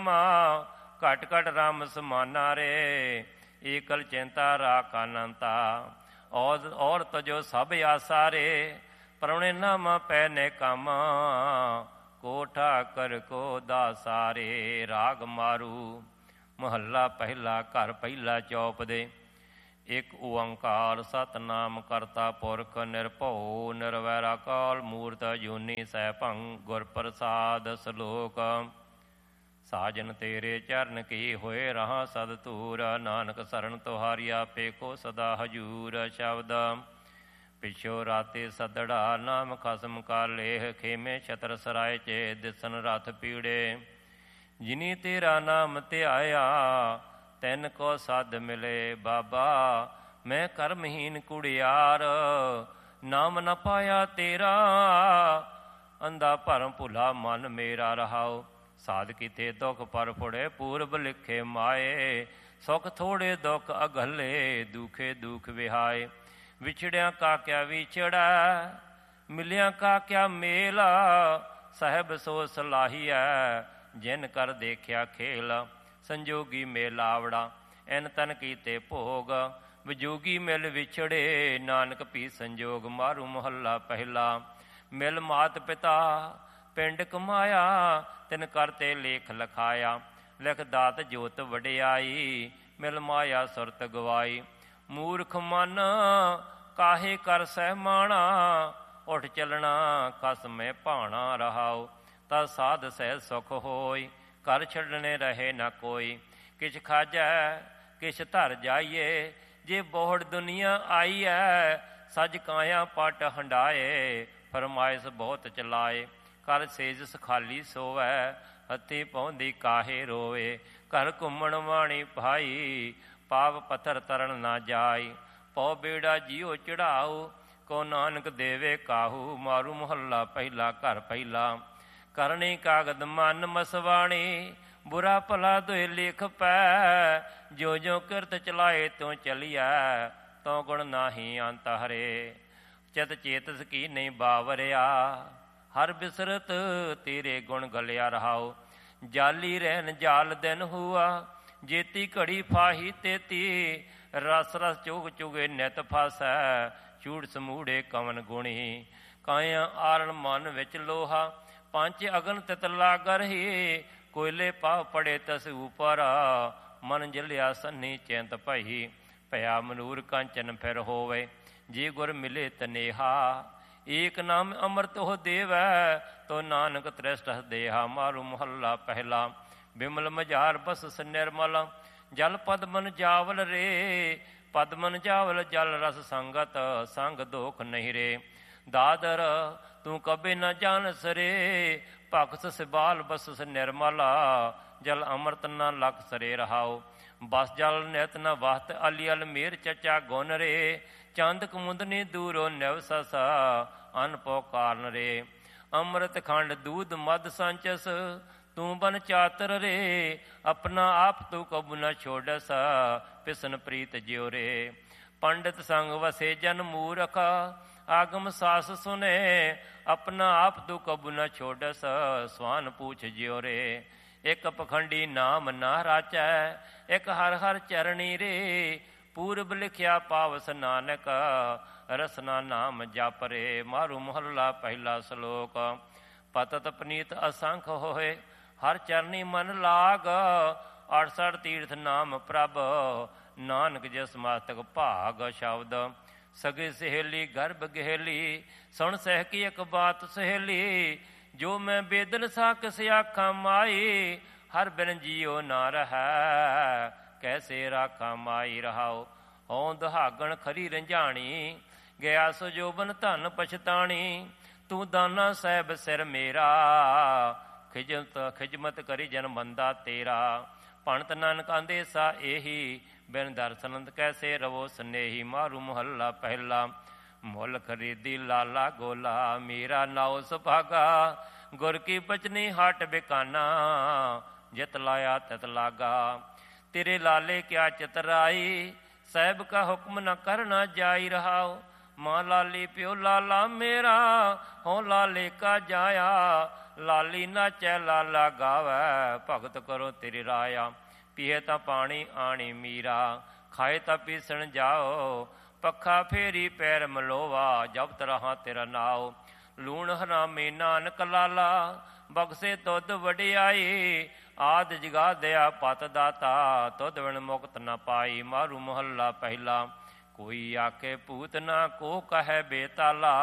ਘਟ ਘਟ ਰਾਮ ਸਮਾਨਾ ਰੇ, ਏਕਲ ਚਿੰਤਾ ਰਾਖਾ ਅਨੰਤਾ। ਔਰ ਤਜੋ ਸਭ ਆਸਾ ਰੇ, ਪਰਉਣੇ ਨਾਮ ਪੈ ਨੇ ਕੰਮ। ਕੋਠਾ ਕਰ ਕੋ ਦਾਸਾਰੇ, ਰਾਗ ਮਾਰੂ ਮਹੱਲਾ ਪਹਿਲਾ। ਘਰ ਪਹਿਲਾ ਚੌਪ ਦੇ। ਇੱਕ ਓੰਕਾਰ ਸਤਿਨਾਮ ਕਰਤਾ ਪੁਰਖ, ਨਿਰਭਉ ਨਿਰਵੈਰ ਅਕਾਲ ਮੂਰਤ, ਅਜੂਨੀ ਸੈਭੰ ਗੁਰ ਪ੍ਰਸਾਦ। ਸਲੋਕ। ਸਾਜਨ ਤੇਰੇ ਚਰਨ ਕੀ, ਹੋਏ ਰਹਾ ਸਦ ਤੂਰ। ਨਾਨਕ ਸਰਨ ਤੁਹਾਰੀ, ਆਪੇ ਕੋ ਸਦਾ ਹਜੂਰ। ਸ਼ਬਦ। ਪਿਛੋ ਰਾਤੇ ਸਦੜਾ, ਨਾਮ ਖਸਮ ਕਾ ਲੇਹ। ਖੇਮੇ ਛਤਰ ਸਰਾਏ ਚੇ, ਦਿਸਨ ਰਥ ਪੀੜੇ। ਜਿਨੀ ਤੇਰਾ ਨਾਮ ਧਿਆਇਆ, ਤੈਨ ਕੋ ਸਦ ਮਿਲੇ। ਬਾਬਾ ਮੈਂ ਕਰਮਹੀਨ ਕੁੜਿਆਰ, ਨਾਮ ਨ ਪਾਇਆ ਤੇਰਾ। ਅੰਧਾ ਭਰਮ ਭੁਲਾ ਮਨ ਮੇਰਾ ਰਹਾਉ। ਸਾਧ ਕੀਤੇ ਦੁੱਖ ਪਰ ਫੁੜੇ, ਪੂਰਬ ਲਿਖੇ ਮਾਏ। ਸੁਖ ਥੋੜੇ ਦੁੱਖ ਅਗਲੇ, ਦੁਖੇ ਦੁਖ ਵਿਹਾਏ। ਵਿਛੜਿਆ ਕਾ ਕਿਆ ਵਿਛੜਾ, ਮਿਲਿਆ ਕਾ ਕਿਆ ਮੇਲ। ਸਾਹਿਬ ਸੋ ਸਲਾਹੀਐ, ਜਿਨ ਕਰ ਦੇਖਿਆ ਖੇਲ। ਸੰਜੋਗੀ ਮੇਲਾਵੜਾ, ਐਨ ਤਨ ਕੀਤੇ ਭੋਗ। ਵਿਜੋਗੀ ਮਿਲ ਵਿਛੜੇ, ਨਾਨਕ ਭੀ ਸੰਜੋਗ। ਮਾਰੂ ਮਹੱਲਾ ਪਹਿਲਾ। ਮਿਲ ਮਾਤ ਪਿਤਾ ਪਿੰਡ ਕਮਾਇਆ, ਤਿਨ ਕਰਤੇ ਲੇਖ ਲਿਖਾਇਆ। ਲਿਖ ਦਾਤ ਜੋਤ ਵਡਿਆਈ, ਮਿਲ ਮਾਇਆ ਸੁਰਤ ਗਵਾਈ। ਮੂਰਖ ਮਨ ਕਾਹੇ ਕਰ ਸਹਿਮਾਣਾ, ਉੱਠ ਚੱਲਣਾ ਖਸਮੇ ਭਾਣਾ। ਰਹਾਉ ਤਾਂ ਸਾਧ ਸਹਿ ਸੁਖ ਹੋਈ, ਘਰ ਛੱਡਣੇ ਰਹੇ ਨਾ ਕੋਈ। ਕਿਛ ਖਾਜੈ ਕਿਛ ਧਰ ਜਾਈਏ, ਜੇ ਬੋਹੜ ਦੁਨੀਆ ਆਈ ਐ। ਸਜ ਕਾਇਆ ਪਟ ਹੰਡਾਏ, ਫਰਮਾਇਸ਼ ਬਹੁਤ ਚਲਾਏ। ਕਰ ਸੇਜਸ ਖਾਲੀ ਸੋਵੈ, ਹੱਥੀ ਪਾਉਂਦੀ ਕਾਹੇ ਰੋਵੇ। ਘਰ ਘੁੰਮਣ ਵਾਣੀ ਭਾਈ, ਪਾਵ ਪੱਥਰ ਤਰਨ ਨਾ ਜਾਈ। ਪਉ ਬੇੜਾ ਜੀਓ ਚੜਾਉ, ਕੋ ਨਾਨਕ ਦੇਵੇ ਕਾਹੂ। ਮਾਰੂ ਮੁਹੱਲਾ ਪਹਿਲਾ। ਘਰ ਪਹਿਲਾ। ਕਰਨੀ ਕਾਗਦ ਮਨ ਮਸਵਾਣੀ, ਬੁਰਾ ਭਲਾ ਦੋਇ ਲਿਖ ਪੈ। ਜੋ ਜੋ ਕਿਰਤ ਚਲਾਏ ਤੂੰ ਚਲੀਐ, ਤੋ ਗੁਣ ਨਾਹੀ ਅੰਤ ਹਰੇ। ਚਿਤ ਚੇਤਸ ਕੀ ਨਹੀਂ ਬਾਵਰਿਆ, ਹਰ ਬਿਸਰਤ ਤੇਰੇ ਗੁਣ ਗਲਿਆ। ਰਹਾਉ ਜਾਲੀ ਰਹਿਨ ਜਾਲ ਦਿਨ ਹੁਆ, ਜੇਤੀ ਘੜੀ ਫਾਹੀ ਤੇਤੀ। ਰਸ ਰਸ ਚੁਗ ਚੁਗੇ ਨਿਤ ਫਸੈ, ਚੂੜ ਸਮੂੜੇ ਕਵਨ ਗੁਣੀ। ਕਾਇਆ ਆਰਣ ਮਨ ਵਿੱਚ ਲੋਹਾ, ਪੰਜ ਅਗਨ ਤਿਤ ਲਾਗ ਰਹੀ। ਕੋਇਲੇ ਪਾਵ ਪੜੇ ਤਸ ਉਪਰ, ਮਨ ਜਲਿਆ ਸੰਨੀ ਚਿੰਤ ਭਈ। ਭਇਆ ਮਨੂਰ ਕੰਚਨ ਫਿਰ ਹੋਵੇ, ਜੇ ਗੁਰ ਮਿਲੇ ਤਨੇਹਾ। ਏਕ ਨਾਮ ਅੰਮ੍ਰਿਤ ਹੋ ਦੇਵੈ, ਤੋ ਨਾਨਕ ਤ੍ਰਿਸ਼ਟ ਦੇਹਾ। ਮਾਰੂ ਮੁਹੱਲਾ ਪਹਿਲਾ। ਬਿਮਲ ਮਝਾਰ ਬਸਸ ਨਿਰਮਲ, ਜਲ ਪਦਮਨ ਜਾਵਲ ਰੇ। ਪਦਮਨ ਜਾਵਲ ਜਲ ਰਸ ਸੰਗਤ, ਸੰਗ ਦੋਖ ਨਹੀਂ ਰੇ। ਦਾਦਰ ਤੂੰ ਕਬੇ ਨ ਜਾਣਸ ਰੇ, ਭਗਤ ਸਿਬਾਲ ਬਸਸ ਨਿਰਮਲਾ। ਜਲ ਅੰਮ੍ਰਿਤ ਨ ਲਖ ਸਰੇ। ਰਹਾਉ ਬਸ ਜਲ ਨਿਤ ਨ ਵਹਤ, ਅਲੀ ਅਲ ਮੇਰ ਚਚਾ ਗੁਨ ਰੇ। ਚੰਦ ਕੁਮੁੰਦਨੀ ਦੂਰੋ ਨਿਵਸਸ, ਅਨ ਪੋ ਕਾਰਨ ਰੇ। ਅੰਮ੍ਰਿਤ ਖੰਡ ਦੂਧ ਮਦ ਸੰਚਸ, ਤੂੰ ਬਨ ਚਾਤਰ ਰੇ। ਆਪਣਾ ਆਪ ਤੂੰ ਕਬੂ ਨ ਛੋੜਸ, ਪਿਸਨ ਪ੍ਰੀਤ ਜਿਉ ਰੇ। ਪੰਡਿਤ ਸੰਗ ਵਸੇ ਜਨ ਮੂਰਖ, ਆਗਮ ਸਾਸ ਸੁਨੇ। ਆਪਣਾ ਆਪ ਤੂੰ ਕਬੂ ਨ ਛੋੜਸ, ਸਵਾਨ ਪੂਛ ਜਿਉ ਰੇ। ਇੱਕ ਪਖੰਡੀ ਨਾਮ ਨਾ ਰਾਚੈ, ਇੱਕ ਹਰ ਹਰ ਚਰਣੀ ਰੇ। ਪੂਰਬ ਲਿਖਿਆ ਪਾਵਸ ਨਾਨਕ, ਰਸਨਾ ਨਾਮ ਜਪ ਰੇ। ਮਾਰੂ ਮੁਹੱਲਾ ਪਹਿਲਾ। ਸਲੋਕ। ਪਤਤ ਪਨੀਤ ਅਸੰਖ ਹੋਏ, ਹਰ ਚਰਨੀ ਮਨ ਲਾਗ। 68 ਤੀਰਥ ਨਾਮ ਪ੍ਰਭ, ਨਾਨਕ ਜਿਸ ਮਸਤਕ ਭਾਗ। ਸ਼ਬਦ। ਸਗੇ ਸਹੇਲੀ ਗਰਭ ਗਹੇਲੀ, ਸੁਣ ਸਹਿ ਕੀ ਇੱਕ ਬਾਤ ਸਹੇਲੀ। ਜੋ ਮੈਂ ਬੇਦਨ ਸਾ ਕਿਸ ਆਖਾਂ ਮਾਈ, ਹਰ ਬਿਨ ਜੀਓ ਨਾ ਰਹੈ, ਕੈਸੇ ਰਾਖਾਂ ਮਾਈ। ਰਹਾਉ ਹਉ ਦੁਹਾਗਣ ਖਰੀ ਰੰਝਾਣੀ, ਗਿਆ ਸੁਜੋਬਨ ਧਨ ਪਛਤਾਣੀ। ਤੂੰ ਦਾਨਾ ਸਾਹਿਬ ਸਿਰ ਮੇਰਾ, ਖਿਜਮਤ ਕਰੀ ਜਨ ਬੰਦਾ ਤੇਰਾ। ਭਣਤ ਨਾਨਕ ਆਂਦੇਸਾ ਇਹੀ, ਬਿਨ ਦਰਸਨੰਦ ਕੈਸੇ ਰਵੋ ਸਨੇਹੀ। ਮਾਰੂ ਮੁਹੱਲਾ ਪਹਿਲਾ। ਮੁੱਲ ਖਰੀਦੀ ਲਾਲਾ ਗੋਲਾ, ਮੇਰਾ ਨਾਉ ਸੁਭਾਗਾ। ਗੁਰ ਕੀ ਬਚਨੀ ਹਟ ਬਿਕਾਨਾ, ਜਿਤ ਲਾਇਆ ਤਿਤ ਲਾਗਾ। ਤੇਰੇ ਲਾਲੇ ਕਿਆ ਚਤਰਾਈ, ਸਾਹਿਬ ਕਾ ਹੁਕਮ ਨ ਕਰਨਾ ਜਾਈ। ਰਹਾਉ ਮਾਂ ਲਾਲੀ ਪਿਓ ਲਾਲਾ ਮੇਰਾ, ਹੋ ਲਾਲੇ ਕਾ ਜਾਇਆ। ਲਾਲੀ ਨਾਚੈ ਲਾਲਾ ਗਾਵੈ, ਭਗਤ ਕਰੋ ਤੇਰੀ ਰਾਇਆ। ਪੀਏ ਤਾਂ ਪਾਣੀ ਆਣੀ ਮੀਰਾ, ਖਾਏ ਤਾਂ ਪੀਸਣ ਜਾਓ। ਪੱਖਾ ਫੇਰੀ ਪੈਰ ਮਲੋਵਾ, ਜਬ ਤਰਾਹਾਂ ਤੇਰਾ ਨਾਉ। ਲੂਣ ਹਰਾਮੀ ਨਾਨਕ ਲਾਲਾ, ਬਖਸ਼ੇ ਤੁਧ ਵਡਿਆਈ। ਆਦਿ ਜਗਾ ਦਿਆ ਪਤ ਦਾਤਾ, ਤੁਧ ਬਿਨ ਮੁਕਤ ਨ ਪਾਈ। ਮਾਰੂ ਮਹੱਲਾ ਪਹਿਲਾ। ਕੋਈ ਆਕੇ ਭੂਤ ਨਾ ਕੋ ਕਹੈ ਬੇਤਾਲਾ,